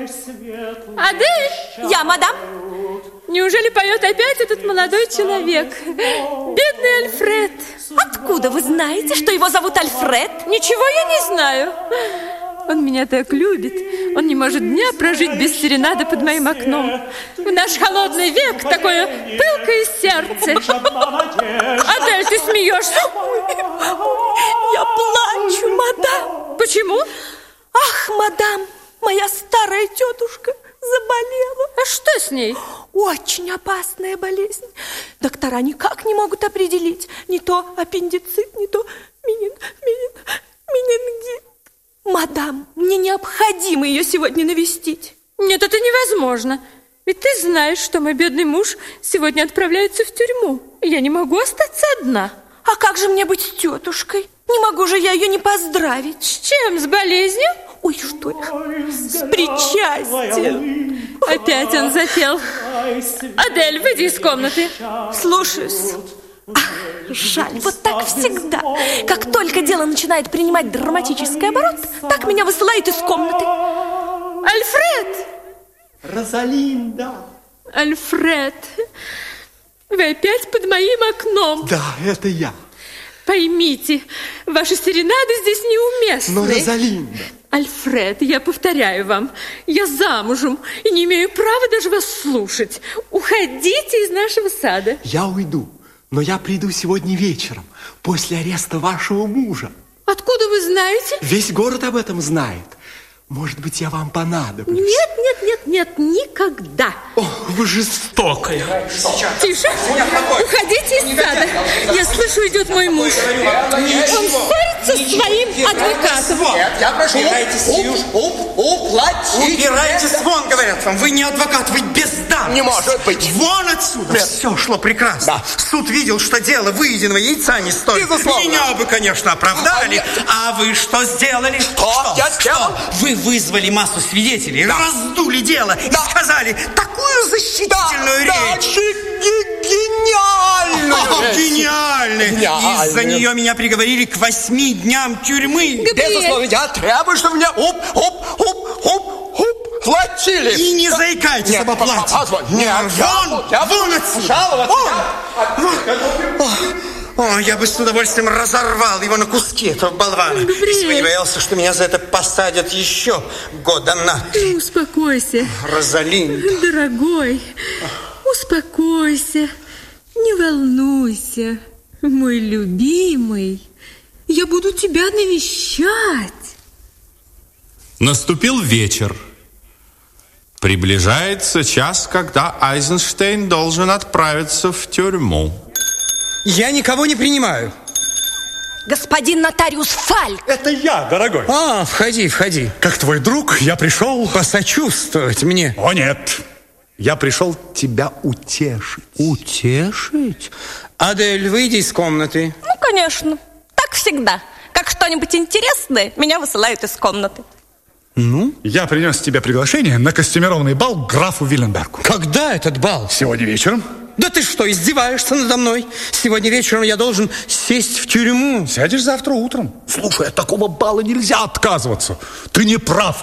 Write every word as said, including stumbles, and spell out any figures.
Адель! Я, мадам. Неужели поет опять этот молодой человек? Бедный Альфред. Откуда вы знаете, что его зовут Альфред? Ничего я не знаю. Он меня так любит. Он не может дня прожить без серенады под моим окном. В наш холодный век такое пылкое сердце. Адель, ты смеешься? Я плачу, мадам. Почему? Ах, мадам, моя старая тетушка заболела. А что с ней? Очень опасная болезнь. Доктора никак не могут определить. Не то аппендицит, не то менин, менин, менингит. Мадам, мне необходимо ее сегодня навестить. Нет, это невозможно. Ведь ты знаешь, что мой бедный муж сегодня отправляется в тюрьму. Я не могу остаться одна. А как же мне быть с тетушкой? Не могу же я ее не поздравить. С чем? С болезнью? Ой, что я? С причастием. Опять он запел. Адель, выйди из комнаты. Слушаюсь. Ах, жаль, вот так всегда. Как только дело начинает принимать драматический оборот, так меня высылает из комнаты. Альфред! Розалинда! Альфред, вы опять под моим окном. Да, это я. Поймите, ваши серенады здесь неуместны. Но, Розалинда... Альфред, я повторяю вам, я замужем и не имею права даже вас слушать. Уходите из нашего сада. Я уйду, но я приду сегодня вечером, после ареста вашего мужа. Откуда вы знаете? Весь город об этом знает. Может быть, я вам понадоблюсь. Нет, нет, нет, нет, никогда. О, вы жестокая. Тише, уходите из сада. Я слышу, идет мой муж. Он ссорится с своим адвокатом. Нет, я прошу. Убирайтесь, уплатить. Убирайтесь вон, говорят вам. Вы не адвокат, вы бездарность. Не может быть. Вон отсюда. Нет. Все шло прекрасно. Да. Суд видел, что дело выеденного яйца не стоит. Безусловно. Меня бы, конечно, оправдали. А, а вы что сделали? Что? Что? Я Что? сделал? Вы вызвали массу свидетелей, да. раздули дело Да. и сказали такую защитительную да, речь. Да, гениальную О, речь. гениальный. Гениальный. Из-за нее меня приговорили к восьми дням тюрьмы. Безусловно, я требую, чтобы меня оп, оп, оп, оп, оп, платили. И не заикайтесь Нет, об оплате. позволь. Нет, вон, я вон буду отсюда. жаловаться. Вон. О, я бы с удовольствием разорвал его на куски, этого болвана. Если бы не боялся, что меня за это посадят еще года на три. Ну, успокойся. Розалинда. Дорогой, успокойся. Не волнуйся, мой любимый. Я буду тебя навещать. Наступил вечер. Приближается час, когда Айзенштейн должен отправиться в тюрьму. Я никого не принимаю. Господин нотариус Фальк. Это я, дорогой. А, входи, входи. Как твой друг, я пришел... Посочувствовать мне. О, нет. Я пришел тебя утешить. Утешить? Адель, выйди из комнаты. Ну, конечно. Так всегда. Как что-нибудь интересное, меня высылают из комнаты. Ну? Я принес тебе приглашение на костюмированный бал к графу Виленбергу. Когда этот бал? Сегодня вечером. Да ты что, издеваешься надо мной? Сегодня вечером я должен сесть в тюрьму. Сядешь завтра утром. Слушай, от такого бала нельзя отказываться. Ты не прав.